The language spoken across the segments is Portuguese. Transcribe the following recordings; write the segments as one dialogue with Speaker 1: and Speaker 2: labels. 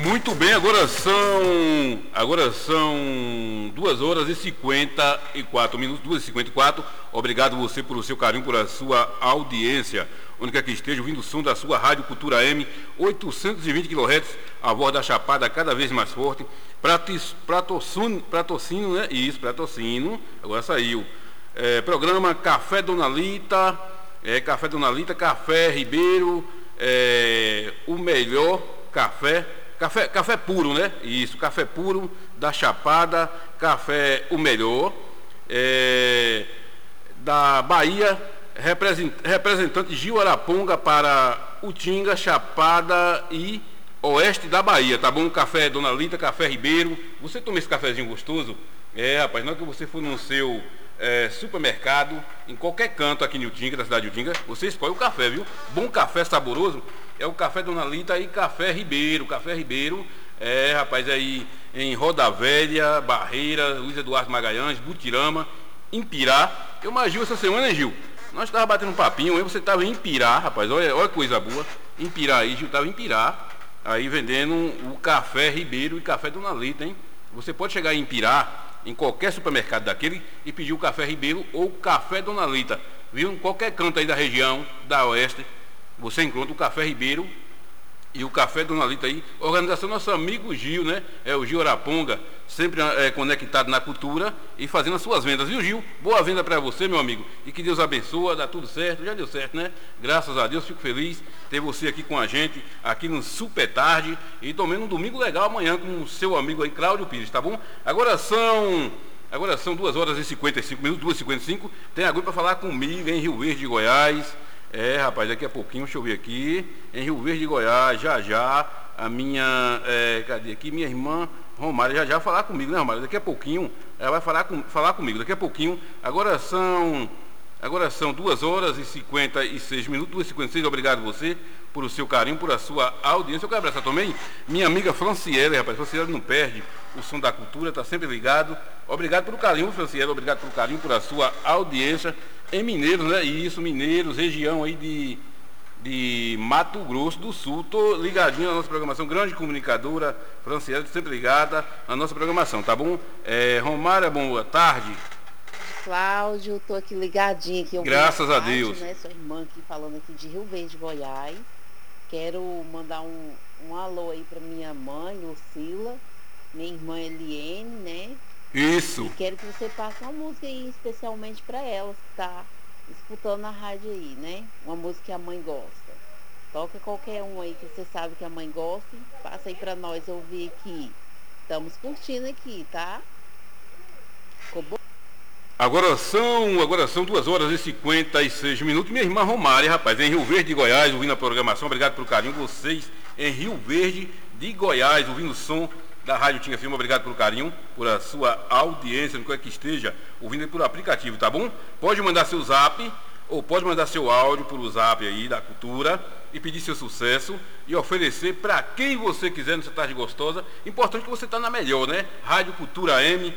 Speaker 1: Muito bem, agora são 2 horas e 54 minutos, 2h54. Obrigado você por o seu carinho, por a sua audiência. Onde quer que esteja, ouvindo o som da sua Rádio Cultura M, 820 kHz, a voz da Chapada cada vez mais forte. Pratocino, né? Isso, Pratocino, agora saiu. Programa Café Dona Lita, Café Ribeiro, o melhor café puro, né? Isso, café puro da Chapada, café o melhor, da Bahia, representante Gil Araponga para Utinga, Chapada e Oeste da Bahia, tá bom? Café Dona Lita, café Ribeiro. Você toma esse cafezinho gostoso? Rapaz, não é que você for no seu supermercado, em qualquer canto aqui em Utinga, da cidade de Utinga, você escolhe o café, viu? Bom café saboroso é o café Dona Lita e café Ribeiro. Café Ribeiro, rapaz, aí em Roda Velha, Barreira, Luiz Eduardo Magalhães, Butirama, Impirá. Eu imagino essa semana, hein, Gil? Nós estávamos batendo um papinho, aí você estava em Impirá, rapaz, olha coisa boa. Impirá aí, Gil, estava em Impirá, aí vendendo o café Ribeiro e café Dona Lita, hein? Você pode chegar em Impirá, em qualquer supermercado daquele, e pedir o café Ribeiro ou café Dona Lita, viu? Em qualquer canto aí da região, da Oeste, você encontra o café Ribeiro e o café Dona Lita aí. Organização nosso amigo Gil, né? O Gil Araponga, sempre conectado na cultura e fazendo as suas vendas, viu, Gil? Boa venda para você, meu amigo, e que Deus abençoe, dá tudo certo. Já deu certo, né? Graças a Deus, fico feliz ter você aqui com a gente, aqui no Super Tarde, e tomando um domingo legal amanhã com o seu amigo aí, Cláudio Pires, tá bom? Agora são 2 horas e 55 minutos, 2h55. Tem agora para falar comigo em Rio Verde, Goiás. Rapaz, daqui a pouquinho, deixa eu ver aqui, em Rio Verde, Goiás, já, a minha, cadê aqui, minha irmã Romária, já falar comigo, né, Romária? Daqui a pouquinho, ela vai falar comigo, daqui a pouquinho. Agora são 2 horas e 56 minutos, 2h56, obrigado você por o seu carinho, por a sua audiência. Eu quero abraçar também minha amiga Franciele, rapaz, Franciele não perde o som da cultura, está sempre ligado. Obrigado pelo carinho, Franciele, obrigado pelo carinho, por a sua audiência. Em Mineiros, né? Isso, Mineiros, região aí de Mato Grosso do Sul. Tô ligadinho na nossa programação, grande comunicadora, Franciele, sempre ligada na nossa programação, tá bom? Romária, boa tarde.
Speaker 2: Cláudio, tô aqui ligadinho aqui.
Speaker 1: Graças a Deus.
Speaker 2: Né? Sua irmã aqui falando aqui de Rio Verde, Goiás. Quero mandar um alô aí pra minha mãe, Lucila, minha irmã Eliene, né?
Speaker 1: Isso.
Speaker 2: E quero que você passe uma música aí especialmente para elas que tá escutando a rádio aí, né? Uma música que a mãe gosta. Toca qualquer um aí que você sabe que a mãe gosta. Passa aí para nós ouvir aqui. Estamos curtindo aqui, tá? Ficou bom?
Speaker 1: Agora são 2 horas e 56 minutos. Minha irmã Romária, rapaz, em Rio Verde de Goiás, ouvindo a programação. Obrigado pelo carinho. Vocês em Rio Verde de Goiás, ouvindo o som da Rádio Tinha Filme, obrigado pelo carinho, por a sua audiência, no que é que esteja ouvindo por aplicativo, tá bom? Pode mandar seu zap, ou pode mandar seu áudio pelo zap aí da cultura e pedir seu sucesso e oferecer para quem você quiser nessa tarde gostosa. Importante que você está na melhor, né? Rádio Cultura M,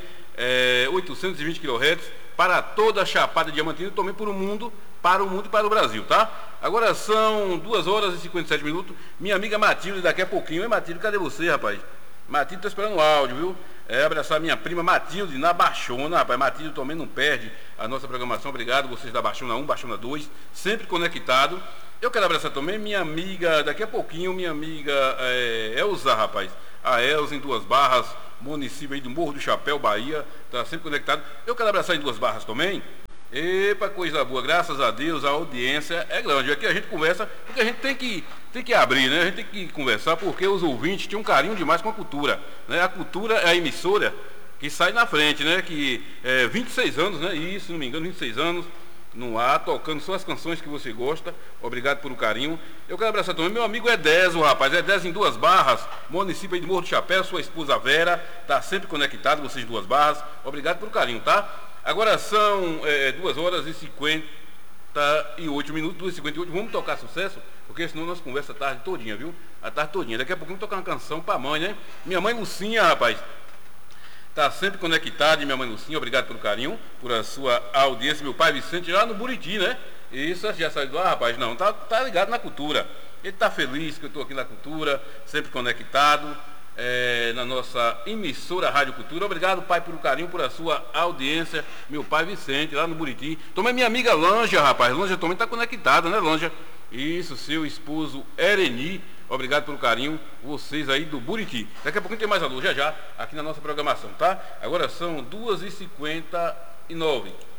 Speaker 1: 820 kHz, para toda a Chapada Diamantina, também para o mundo e para o Brasil, tá? Agora são 2 horas e 57 minutos. Minha amiga Matilde, daqui a pouquinho. Hein, Matilde, cadê você, rapaz? Matilde tá esperando o áudio, viu? Abraçar minha prima Matilde na Baixona, rapaz. Matilde também não perde a nossa programação. Obrigado vocês da Baixona 1, Baixona 2, sempre conectado. Eu quero abraçar também minha amiga, daqui a pouquinho, minha amiga Elza, rapaz. A Elza em Duas Barras, município aí do Morro do Chapéu, Bahia, tá sempre conectado. Eu quero abraçar em Duas Barras também. Epa, coisa boa, graças a Deus, a audiência é grande. Aqui a gente conversa, porque a gente tem que abrir, né? A gente tem que conversar, porque os ouvintes têm um carinho demais com a cultura, né? A cultura é a emissora que sai na frente, né? Que 26 anos, né? Isso, se não me engano, 26 anos no ar, tocando só as canções que você gosta. Obrigado pelo carinho. Eu quero abraçar também meu amigo Edeso, rapaz. Edeso em Duas Barras, município aí de Morro do Chapéu, sua esposa Vera, tá sempre conectado, vocês de Duas Barras. Obrigado pelo carinho, tá? Agora são 2 horas e 58 minutos, 2h58. Vamos tocar sucesso, porque senão nós conversa a tarde todinha, viu? A tarde todinha. Daqui a pouco vamos tocar uma canção pra mãe, né? Minha mãe Lucinha, rapaz, tá sempre conectada. Minha mãe Lucinha, obrigado pelo carinho, por a sua audiência. Meu pai Vicente, lá no Buriti, né? Isso, já saiu do ar, rapaz? Não, tá ligado na cultura. Ele tá feliz que eu tô aqui na cultura, sempre conectado. na nossa emissora Rádio Cultura. Obrigado, pai, pelo carinho, por a sua audiência. Meu pai Vicente, lá no Buriti. Também minha amiga Lanja, rapaz. Lanja também está conectada, né, Lanja? Isso, seu esposo Ereni. Obrigado pelo carinho, vocês aí do Buriti. Daqui a pouquinho tem mais alô, já, aqui na nossa programação, tá? Agora são 2h59.